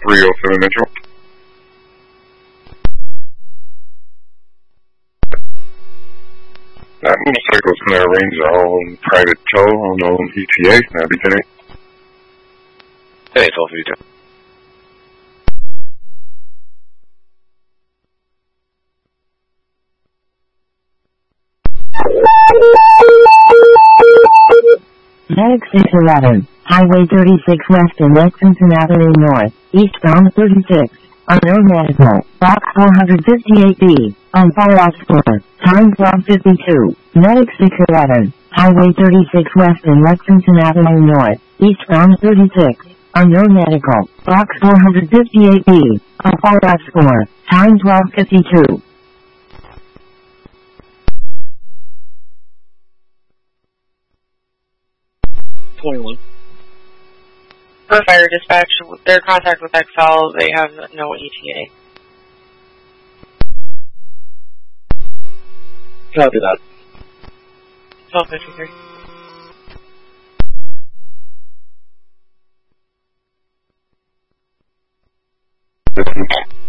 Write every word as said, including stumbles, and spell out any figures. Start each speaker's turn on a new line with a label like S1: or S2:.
S1: three oh seven Metro. That motorcycle's going to arrange our own private tow on our own E T A. That'll be today.
S2: Hey, twelve fifty-two.
S3: Medic six eleven, Highway thirty-six West and Lexington Avenue North, eastbound thirty-six, unknown medical, box four fifty-eight B, on fire explorer, time twelve fifty-two, Medic six eleven, Highway thirty-six West and Lexington Avenue North, eastbound thirty-six, unknown medical, box four fifty-eight B, on fire explorer, time twelve fifty-two.
S4: twenty-one.
S5: For fire dispatch, their contact with X L, they have no E T A.
S4: Copy that.
S5: twelve fifty-three.
S1: Listen.